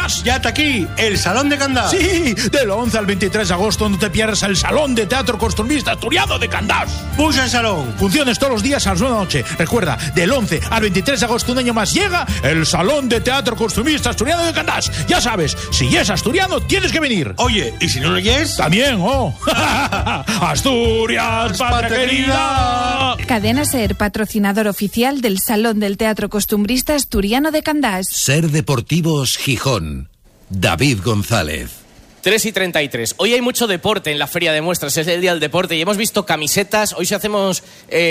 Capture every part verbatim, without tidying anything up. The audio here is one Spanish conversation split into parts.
Asturias. Ya está aquí, el Salón de Candás. Sí, del once al veintitrés de agosto no te pierdas el Salón de Teatro Costumbrista Asturiano de Candás. Puxa el salón. Funciones todos los días a las nueve de la noche. Recuerda, del once al veintitrés de agosto, un año más, llega el Salón de Teatro Costumbrista Asturiano de Candás. Ya sabes, si es asturiano, tienes que venir. Oye, ¿y si no lo es? También, oh. Asturias, patria querida. Cadena SER, patrocinador oficial del Salón del Teatro Costumbrista Asturiano de Candás. SER Deportivos Gijón. David González. tres y treinta y tres. Hoy hay mucho deporte en la Feria de Muestras, es el Día del Deporte y hemos visto camisetas. Hoy si hacemos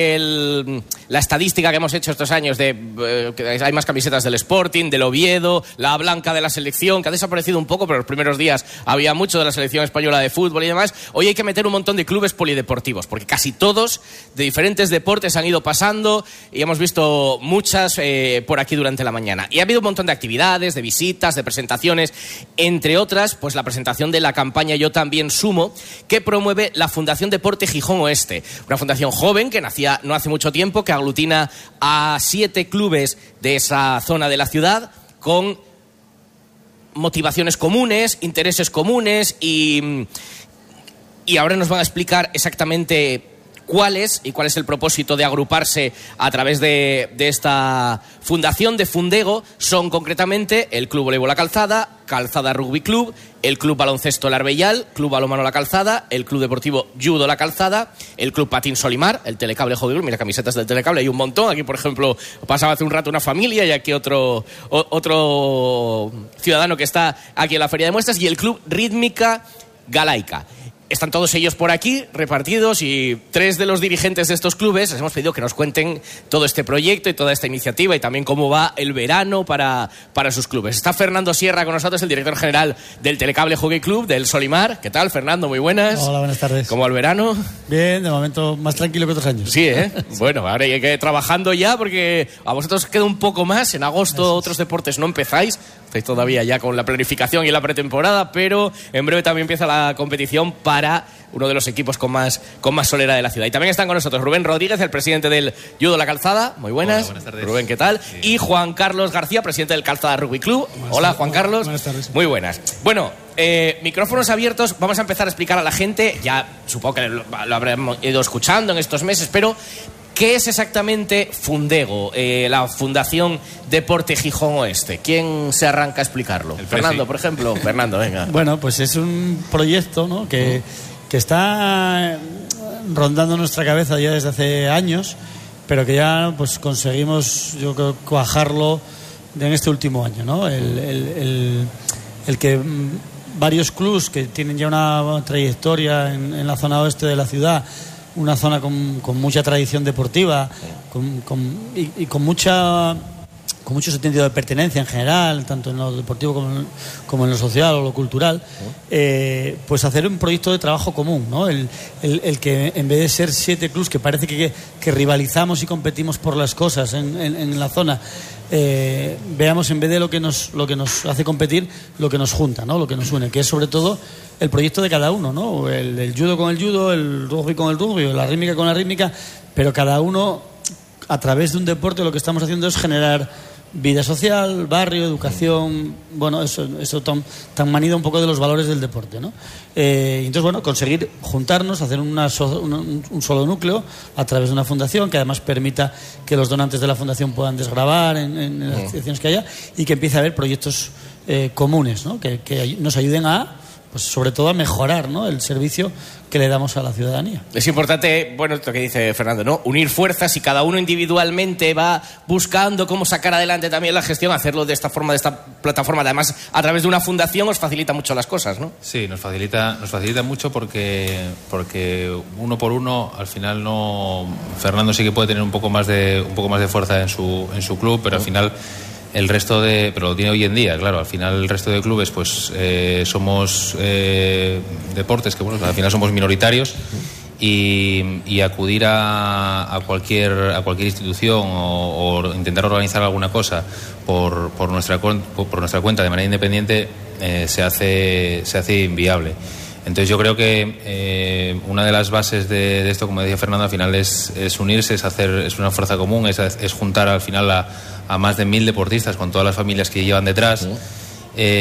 el, la estadística que hemos hecho estos años de eh, que hay más camisetas del Sporting, del Oviedo, la blanca de la selección, que ha desaparecido un poco, pero los primeros días había mucho de la selección española de fútbol y demás. Hoy hay que meter un montón de clubes polideportivos, porque casi todos de diferentes deportes han ido pasando y hemos visto muchas eh, por aquí durante la mañana. Y ha habido un montón de actividades, de visitas, de presentaciones, entre otras, pues la presentación de la campaña Yo También Sumo, que promueve la Fundación Deporte Gijón Oeste, una fundación joven que nacía no hace mucho tiempo, que aglutina a siete clubes de esa zona de la ciudad con motivaciones comunes, intereses comunes y, y ahora nos van a explicar exactamente cuál es y cuál es el propósito de agruparse a través de, de esta fundación de Fundego. Son concretamente el Club Voleibol La Calzada, Calzada Rugby Club, el Club Baloncesto El Arbellal, Club Balonmano La Calzada, el Club Deportivo Judo La Calzada, el Club Patín Solimar, el Telecable Hockey Club. Mira, camisetas del Telecable, hay un montón. Aquí, por ejemplo, pasaba hace un rato una familia y aquí otro, o, otro ciudadano que está aquí en la Feria de Muestras, y el Club Rítmica Galaica. Están todos ellos por aquí, repartidos, y tres de los dirigentes de estos clubes les hemos pedido que nos cuenten todo este proyecto y toda esta iniciativa y también cómo va el verano para, para sus clubes. Está Fernando Sierra con nosotros, el director general del Telecable Hockey Club, del Solimar. ¿Qué tal, Fernando? Muy buenas. Hola, buenas tardes. ¿Cómo va el verano? Bien, de momento más tranquilo que otros años. Sí, ¿eh? Sí. Bueno, ahora hay que ir trabajando ya porque a vosotros queda un poco más. En agosto Gracias. Otros deportes no empezáis. Estáis todavía ya con la planificación y la pretemporada, pero en breve también empieza la competición para uno de los equipos con más, con más solera de la ciudad. Y también están con nosotros Rubén Rodríguez, el presidente del Judo La Calzada. Muy buenas. Hola, buenas tardes. Rubén, ¿qué tal? Sí. Y Juan Carlos García, presidente del Calzada Rugby Club. Buenas Hola, tardes. Juan Carlos. Buenas tardes. Muy buenas. Bueno, eh, micrófonos abiertos. Vamos a empezar a explicar a la gente. Ya supongo que lo, lo habremos ido escuchando en estos meses, pero ¿qué es exactamente Fundego, eh, la Fundación Deporte Gijón Oeste? ¿Quién se arranca a explicarlo? El Fernando, Presi. por ejemplo. Fernando, venga. Bueno, pues es un proyecto, ¿no?, que, que está rondando nuestra cabeza ya desde hace años, pero que ya pues conseguimos, yo creo, cuajarlo en este último año, ¿no? El, el, el, el que varios clubs que tienen ya una trayectoria en, en la zona oeste de la ciudad, una zona con, con mucha tradición deportiva, con, con, y, y con mucha con mucho sentido de pertenencia en general, tanto en lo deportivo como en, como en lo social o lo cultural, eh, pues hacer un proyecto de trabajo común, ¿no? El, el, el que en vez de ser siete clubs que parece que, que rivalizamos y competimos por las cosas en, en, en la zona, eh, veamos en vez de lo que nos lo que nos hace competir, lo que nos junta, ¿no? Lo que nos une, que es sobre todo el proyecto de cada uno, ¿no? El, el judo con el judo, el rugby con el rugby, la rítmica con la rítmica, pero cada uno a través de un deporte lo que estamos haciendo es generar vida social, barrio, educación, bueno, eso, eso tan, tan manido un poco de los valores del deporte, ¿no? Eh, entonces, bueno, conseguir juntarnos, hacer una so, una, un solo núcleo a través de una fundación que además permita que los donantes de la fundación puedan desgravar en, en las acciones que haya y que empiece a haber proyectos eh, comunes, ¿no? Que, que nos ayuden a, pues sobre todo a mejorar, ¿no?, el servicio que le damos a la ciudadanía. Es importante, bueno, esto que dice Fernando, ¿no?, unir fuerzas y cada uno individualmente va buscando cómo sacar adelante también la gestión, hacerlo de esta forma, de esta plataforma. Además, a través de una fundación os facilita mucho las cosas, ¿no? Sí, nos facilita, nos facilita mucho porque, porque uno por uno, al final no. Fernando sí que puede tener un poco más de, un poco más de fuerza en su, en su club, pero al final el resto de, pero lo tiene hoy en día, claro, al final el resto de clubes pues eh, somos eh, deportes que bueno, al final somos minoritarios y, y acudir a, a cualquier a cualquier institución o, o intentar organizar alguna cosa por, por nuestra por, por nuestra cuenta de manera independiente eh, se hace se hace inviable. Entonces yo creo que eh, una de las bases de, de esto, como decía Fernando, al final es, es unirse, es hacer, es una fuerza común, es, es juntar al final a, a más de mil deportistas con todas las familias que llevan detrás. Sí.